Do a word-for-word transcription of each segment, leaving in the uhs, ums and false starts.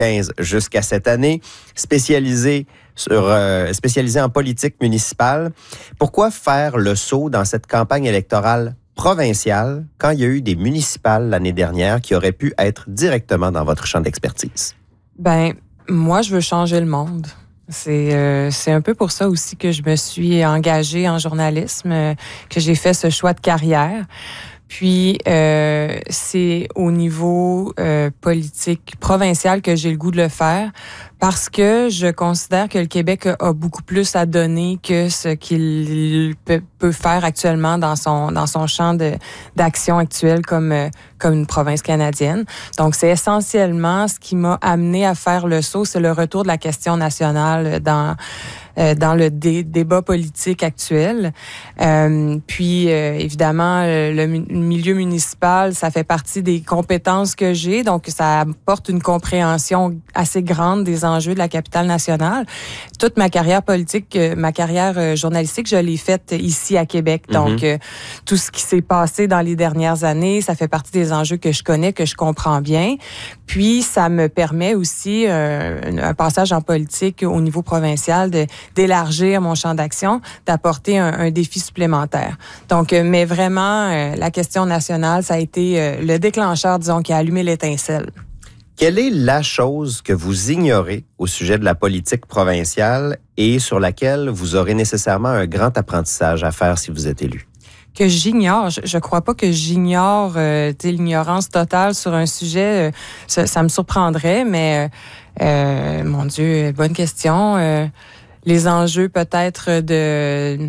quinze jusqu'à cette année, spécialisé sur euh, spécialisé en politique municipale. Pourquoi faire le saut dans cette campagne électorale provinciale quand il y a eu des municipales l'année dernière qui auraient pu être directement dans votre champ d'expertise? Ben, moi, je veux changer le monde. C'est euh, c'est un peu pour ça aussi que je me suis engagée en journalisme, euh, que j'ai fait ce choix de carrière. Puis, euh, c'est au niveau euh, politique provincial que j'ai le goût de le faire parce que je considère que le Québec a beaucoup plus à donner que ce qu'il peut, peut faire actuellement dans son dans son champ de d'action actuel comme euh, comme une province canadienne. Donc, c'est essentiellement ce qui m'a amené à faire le saut, c'est le retour de la question nationale dans Euh, dans le dé- débat politique actuel. Euh, puis, euh, évidemment, euh, le mu- milieu municipal, ça fait partie des compétences que j'ai, donc ça apporte une compréhension assez grande des enjeux de la capitale nationale. Toute ma carrière politique, euh, ma carrière euh, journalistique, je l'ai faite ici à Québec. Mm-hmm. Donc, euh, tout ce qui s'est passé dans les dernières années, ça fait partie des enjeux que je connais, que je comprends bien. Puis, ça me permet aussi euh, un passage en politique au niveau provincial de d'élargir mon champ d'action, d'apporter un, un défi supplémentaire. Donc, euh, mais vraiment, euh, la question nationale, ça a été euh, le déclencheur, disons, qui a allumé l'étincelle. Quelle est la chose que vous ignorez au sujet de la politique provinciale et sur laquelle vous aurez nécessairement un grand apprentissage à faire si vous êtes élu? Que j'ignore. Je, je crois pas que j'ignore euh, l'ignorance totale sur un sujet. Euh, ça, ça me surprendrait, mais euh, euh, mon Dieu, bonne question. Euh, les enjeux peut-être de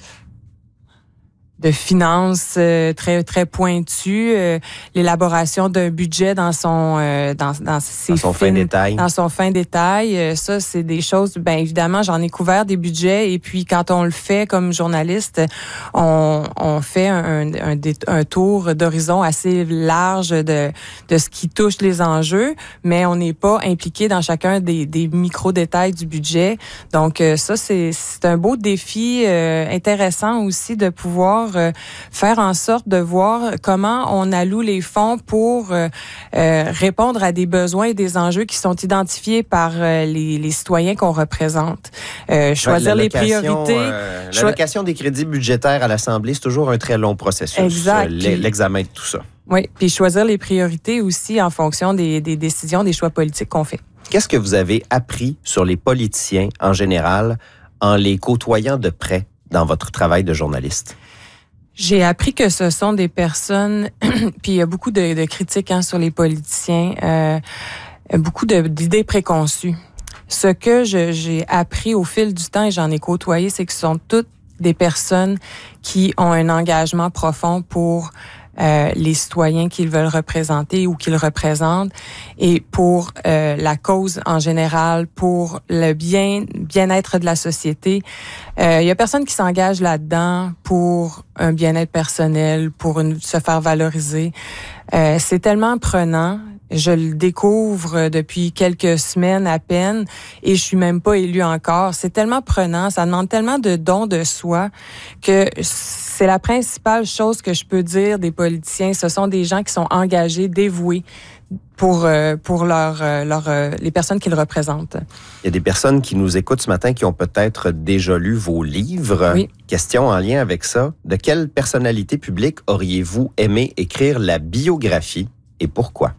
de finances euh, très très pointues, euh, l'élaboration d'un budget dans son euh, dans dans ses dans son fin détail. Dans son fin détail, euh, ça c'est des choses. Ben évidemment, j'en ai couvert des budgets et puis quand on le fait comme journaliste, on on fait un un, un tour d'horizon assez large de de ce qui touche les enjeux, mais on n'est pas impliqué dans chacun des des micro détails du budget. Donc euh, ça c'est c'est un beau défi euh, intéressant aussi de pouvoir Euh, faire en sorte de voir comment on alloue les fonds pour euh, euh, répondre à des besoins et des enjeux qui sont identifiés par euh, les, les citoyens qu'on représente. Euh, choisir les priorités. Euh, l'allocation des crédits budgétaires à l'Assemblée, c'est toujours un très long processus. Exact. Euh, l'examen de tout ça. Oui, puis choisir les priorités aussi en fonction des, des décisions, des choix politiques qu'on fait. Qu'est-ce que vous avez appris sur les politiciens en général en les côtoyant de près dans votre travail de journaliste? J'ai appris que ce sont des personnes, puis il y a beaucoup de, de critiques hein, sur les politiciens, euh, beaucoup de, d'idées préconçues. Ce que je, j'ai appris au fil du temps et j'en ai côtoyé, c'est que ce sont toutes des personnes qui ont un engagement profond pour euh, les citoyens qu'ils veulent représenter ou qu'ils représentent et pour euh, la cause en général, pour le bien bien-être de la société. Euh, il y a personne qui s'engage là-dedans pour un bien-être personnel, pour une, se faire valoriser. Euh, c'est tellement prenant. Je le découvre depuis quelques semaines à peine et je suis même pas élue encore. C'est tellement prenant, ça demande tellement de dons de soi que c'est la principale chose que je peux dire des politiciens. Ce sont des gens qui sont engagés, dévoués pour euh, pour leur euh, leur euh, les personnes qu'ils représentent. Il y a des personnes qui nous écoutent ce matin qui ont peut-être déjà lu vos livres. Oui. Question en lien avec ça. De quelle personnalité publique auriez-vous aimé écrire la biographie et pourquoi?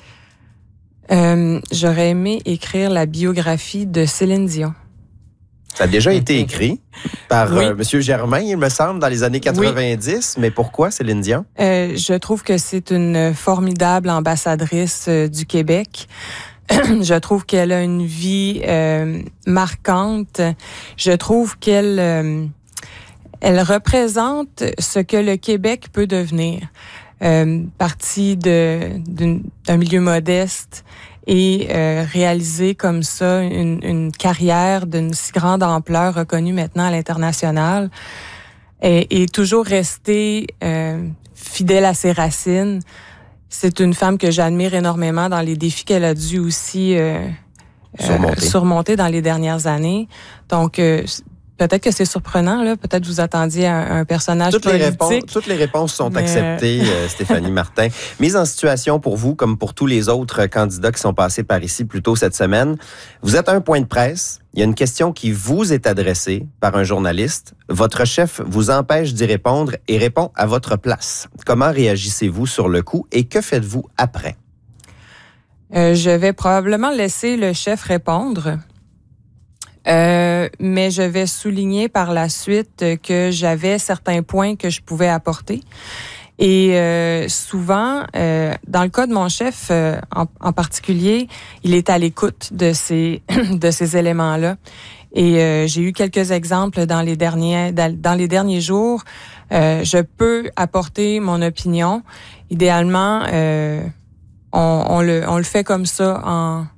Euh, j'aurais aimé écrire la biographie de Céline Dion. Ça a déjà été écrit par oui. euh, M. Germain, il me semble, dans les années quatre-vingt-dix. Oui. Mais pourquoi Céline Dion? Euh, je trouve que c'est une formidable ambassadrice euh, du Québec. Je trouve qu'elle a une vie euh, marquante. Je trouve qu'elle euh, elle représente ce que le Québec peut devenir. Euh, partie de, d'une, d'un milieu modeste et euh, réaliser comme ça une, une carrière d'une si grande ampleur reconnue maintenant à l'international et, et toujours rester euh, fidèle à ses racines. C'est une femme que j'admire énormément dans les défis qu'elle a dû aussi euh, surmonter. Euh, surmonter dans les dernières années. Donc, euh, peut-être que c'est surprenant, là. Peut-être que vous attendiez un, un personnage toutes politique. Les réponses, toutes les réponses sont mais... acceptées, euh, Stéphanie Martin. Mise en situation pour vous, comme pour tous les autres candidats qui sont passés par ici plus tôt cette semaine. Vous êtes à un point de presse. Il y a une question qui vous est adressée par un journaliste. Votre chef vous empêche d'y répondre et répond à votre place. Comment réagissez-vous sur le coup et que faites-vous après? Euh, je vais probablement laisser le chef répondre. Euh, mais je vais souligner par la suite que j'avais certains points que je pouvais apporter. Et euh, souvent, euh, dans le cas de mon chef euh, en, en particulier, il est à l'écoute de ces de ces éléments-là. Et euh, j'ai eu quelques exemples dans les derniers dans les derniers jours. Euh, je peux apporter mon opinion. Idéalement, euh, on, on le on le fait comme ça en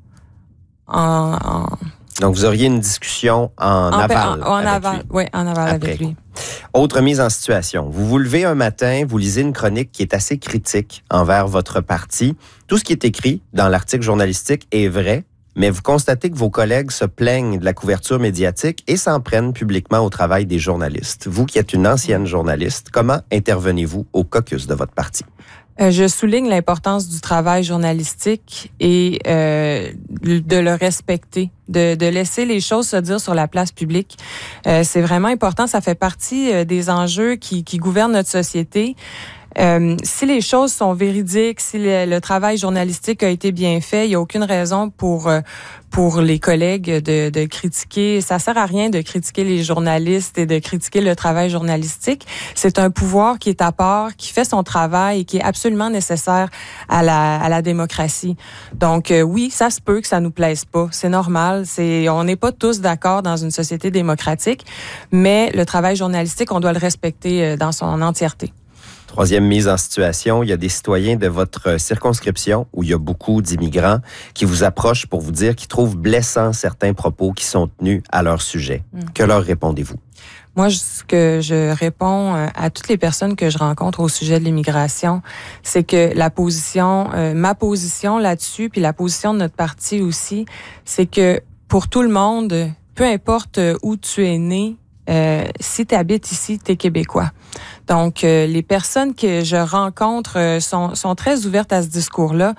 en, en Donc, vous auriez une discussion en, en aval. En, en avec aval, lui. oui, en aval Après. avec lui. Autre mise en situation. Vous vous levez un matin, vous lisez une chronique qui est assez critique envers votre parti. Tout ce qui est écrit dans l'article journalistique est vrai, mais vous constatez que vos collègues se plaignent de la couverture médiatique et s'en prennent publiquement au travail des journalistes. Vous qui êtes une ancienne journaliste, comment intervenez-vous au caucus de votre parti? Euh, je souligne l'importance du travail journalistique et euh, de le respecter, de, de laisser les choses se dire sur la place publique. Euh, c'est vraiment important, ça fait partie euh, des enjeux qui, qui gouvernent notre société. Euh, si les choses sont véridiques, si le, le travail journalistique a été bien fait, il n'y a aucune raison pour euh, pour les collègues de, de critiquer. Ça sert à rien de critiquer les journalistes et de critiquer le travail journalistique. C'est un pouvoir qui est à part, qui fait son travail et qui est absolument nécessaire à la à la démocratie. Donc euh, oui, ça se peut que ça nous plaise pas, c'est normal. C'est on n'est pas tous d'accord dans une société démocratique, mais le travail journalistique, on doit le respecter dans son entièreté. Troisième mise en situation, il y a des citoyens de votre circonscription où il y a beaucoup d'immigrants qui vous approchent pour vous dire qu'ils trouvent blessants certains propos qui sont tenus à leur sujet. Mmh. Que leur répondez-vous? Moi, ce que je réponds à toutes les personnes que je rencontre au sujet de l'immigration, c'est que la position, euh, ma position là-dessus, puis la position de notre parti aussi, c'est que pour tout le monde, peu importe où tu es né, Euh, si tu habites ici, tu es québécois. Donc, euh, les personnes que je rencontre euh, sont, sont très ouvertes à ce discours-là.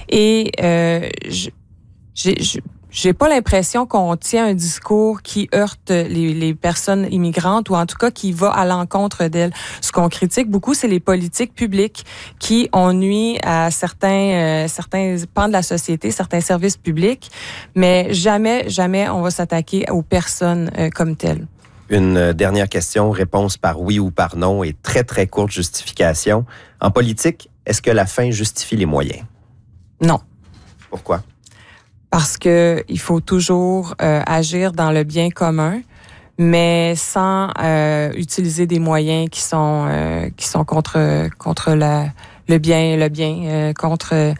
Et euh, j'ai, j'ai pas l'impression qu'on tient un discours qui heurte les, les personnes immigrantes ou en tout cas qui va à l'encontre d'elles. Ce qu'on critique beaucoup, c'est les politiques publiques qui ont nui à certains, euh, certains pans de la société, certains services publics. Mais jamais, jamais on va s'attaquer aux personnes euh, comme telles. Une dernière question, réponse par oui ou par non et très, très courte justification. En politique, est-ce que la fin justifie les moyens? Non. Pourquoi? Parce que il faut toujours euh, agir dans le bien commun, mais sans euh, utiliser des moyens qui sont euh, qui sont contre contre la, le bien le bien euh, contre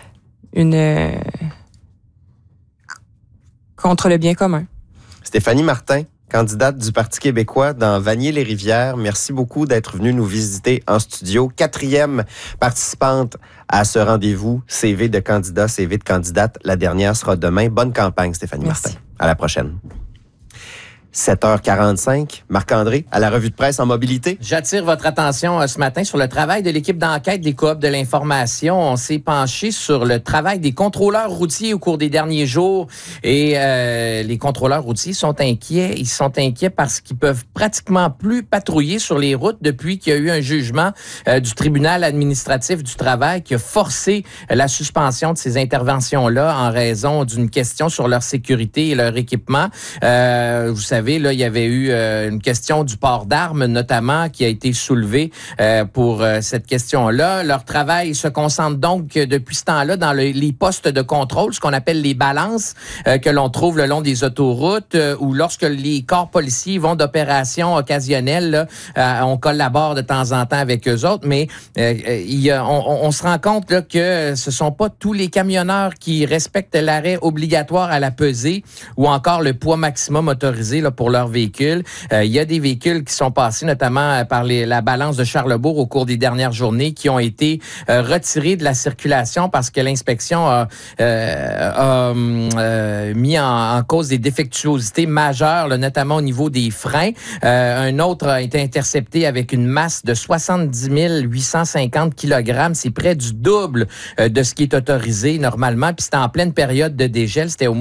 une euh, contre le bien commun. Stéphanie Martin, candidate du Parti québécois dans Vanier-les-Rivières. Merci beaucoup d'être venue nous visiter en studio. Quatrième participante à ce rendez-vous C V de candidat, C V de candidate. La dernière sera demain. Bonne campagne, Stéphanie Merci. Martin. À la prochaine. sept heures quarante-cinq. Marc-André, à la revue de presse en mobilité. J'attire votre attention euh, ce matin sur le travail de l'équipe d'enquête des Coops de l'information. On s'est penché sur le travail des contrôleurs routiers au cours des derniers jours. Et euh, les contrôleurs routiers sont inquiets. Ils sont inquiets parce qu'ils peuvent pratiquement plus patrouiller sur les routes depuis qu'il y a eu un jugement euh, du tribunal administratif du travail qui a forcé la suspension de ces interventions-là en raison d'une question sur leur sécurité et leur équipement. Euh, vous savez, Là, il y avait eu euh, une question du port d'armes, notamment, qui a été soulevée euh, pour euh, cette question-là. Leur travail se concentre donc euh, depuis ce temps-là dans le, les postes de contrôle, ce qu'on appelle les balances euh, que l'on trouve le long des autoroutes, euh, où lorsque les corps policiers vont d'opérations occasionnelles, là, euh, on collabore de temps en temps avec eux autres, mais euh, il y a, on, on se rend compte là, que ce sont pas tous les camionneurs qui respectent l'arrêt obligatoire à la pesée ou encore le poids maximum autorisé là, pour leurs véhicules. Euh, il y a des véhicules qui sont passés notamment par les, la balance de Charlesbourg au cours des dernières journées qui ont été euh, retirés de la circulation parce que l'inspection a, euh, a euh, mis en, en cause des défectuosités majeures, là, notamment au niveau des freins. Euh, un autre a été intercepté avec une masse de soixante-dix mille huit cent cinquante kilogrammes. C'est près du double euh, de ce qui est autorisé normalement. Puis c'était en pleine période de dégel. C'était au